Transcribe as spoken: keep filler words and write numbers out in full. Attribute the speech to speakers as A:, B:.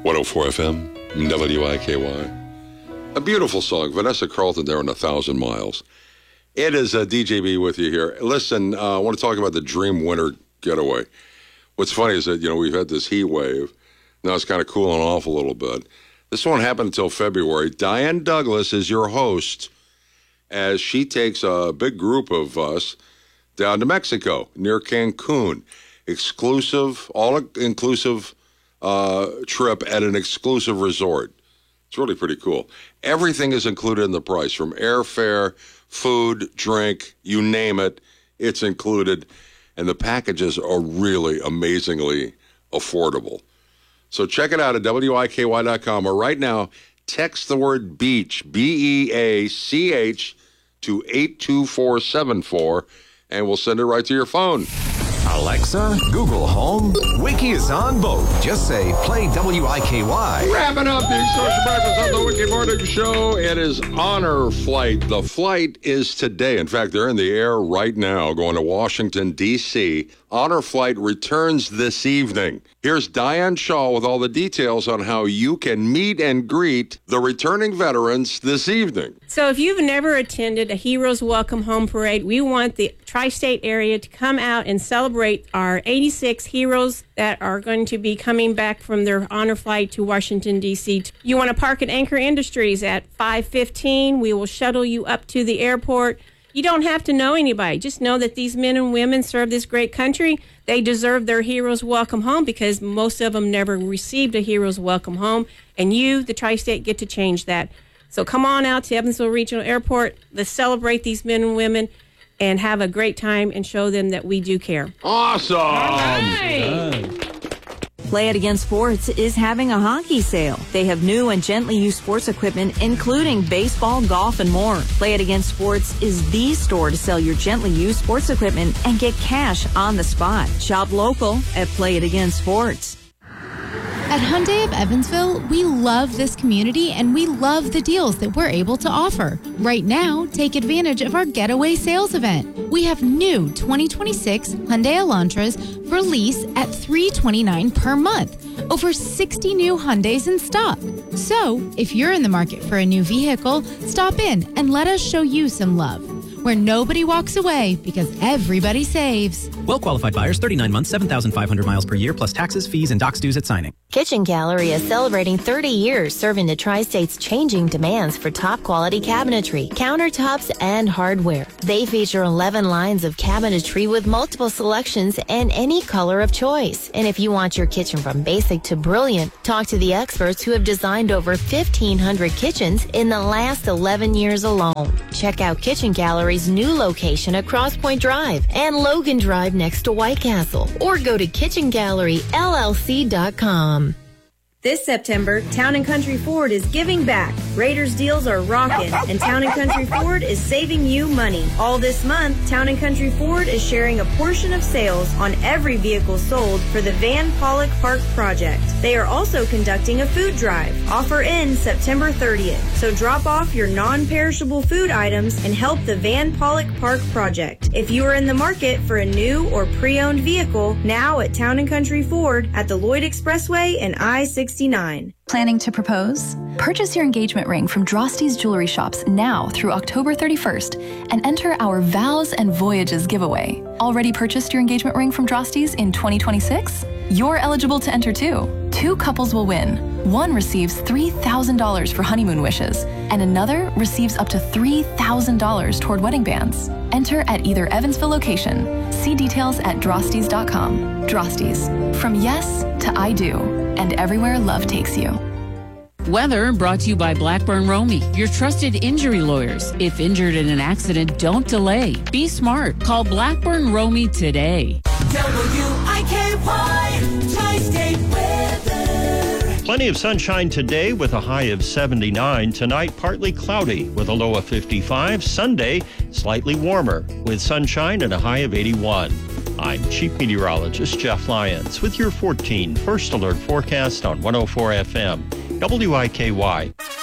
A: one oh four F M, W I K Y. A beautiful song. Vanessa Carlton there on A Thousand Miles. It is uh, D J B with you here. Listen, uh, I want to talk about the Dream Winter Getaway. What's funny is that, you know, we've had this heat wave. Now it's kind of cooling off a little bit. This won't happen until February. Diane Douglas is your host as she takes a big group of us down to Mexico, near Cancun. Exclusive, all-inclusive uh, trip at an exclusive resort. It's really pretty cool. Everything is included in the price, from airfare, food, drink, you name it, it's included. And the packages are really amazingly affordable. So check it out at W I K Y dot com, or right now, text the word beach, B E A C H, to eight two four seven four, and we'll send it right to your phone.
B: Alexa, Google Home, Wiki is on both. Just say, play W I K Y.
A: Wrapping up the Social Breakfast on the Wiki Morning Show. It is Honor Flight. The flight is today. In fact, they're in the air right now going to Washington, D C Honor Flight returns this evening. Here's Diane Shaw with all the details on how you can meet and greet the returning veterans this evening.
C: So if you've never attended a Heroes Welcome Home Parade, we want the tri-state area to come out and celebrate our eighty-six heroes that are going to be coming back from their honor flight to Washington, D C You want to park at Anchor Industries at five fifteen. We will shuttle you up to the airport. You don't have to know anybody. Just know that these men and women serve this great country. They deserve their Heroes Welcome Home because most of them never received a Heroes Welcome Home. And you, the Tri-State, get to change that. So come on out to Evansville Regional Airport. Let's celebrate these men and women and have a great time and show them that we do care.
A: Awesome!
C: All right.
D: Play It Again Sports is having a hockey sale. They have new and gently used sports equipment, including baseball, golf, and more. Play It Again Sports is the store to sell your gently used sports equipment and get cash on the spot. Shop local at Play It Again Sports.
E: At Hyundai of Evansville, we love this community and we love the deals that we're able to offer. Right now, take advantage of our Getaway Sales Event. We have new twenty twenty-six Hyundai Elantras for lease at three hundred twenty-nine dollars per month. Over sixty new Hyundais in stock. So, if you're in the market for a new vehicle, stop in and let us show you some love. Where nobody walks away because everybody saves.
F: Well-qualified buyers, thirty-nine months, seven thousand five hundred miles per year, plus taxes, fees, and docs dues at signing.
G: Kitchen Gallery is celebrating thirty years serving the Tri-State's changing demands for top-quality cabinetry, countertops, and hardware. They feature eleven lines of cabinetry with multiple selections and any color of choice. And if you want your kitchen from basic to brilliant, talk to the experts who have designed over fifteen hundred kitchens in the last eleven years alone. Check out Kitchen Gallery's new location at Cross Point Drive and Logan Drive next to White Castle, or go to kitchen gallery L L C dot com.
H: This September, Town and Country Ford is giving back. Raiders deals are rocking, and Town and Country Ford is saving you money. All this month, Town and Country Ford is sharing a portion of sales on every vehicle sold for the Van Pollock Park project. They are also conducting a food drive. Offer ends September thirtieth, so drop off your non-perishable food items and help the Van Pollock Park project. If you are in the market for a new or pre-owned vehicle, now at Town and Country Ford at the Lloyd Expressway and I sixty-nine.
I: Planning to propose? Purchase your engagement ring from Drosty's Jewelry Shops now through October thirty-first and enter our Vows and Voyages giveaway. Already purchased your engagement ring from Drosty's in twenty twenty-six? You're eligible to enter too. Two couples will win. One receives three thousand dollars for honeymoon wishes, and another receives up to three thousand dollars toward wedding bands. Enter at either Evansville location. See details at drostys dot com. Drosty's. From yes to I do, and everywhere love takes you.
J: Weather brought to you by Blackburn Romey, your trusted injury lawyers. If injured in an accident, don't delay. Be smart. Call Blackburn Romey today.
K: W I K Y Tri-State Weather.
L: Plenty of sunshine today with a high of seventy-nine. Tonight, partly cloudy with a low of fifty-five. Sunday, slightly warmer with sunshine and a high of eighty-one. I'm Chief Meteorologist Jeff Lyons with your fourteen First Alert forecast on one oh four F M, W I K Y.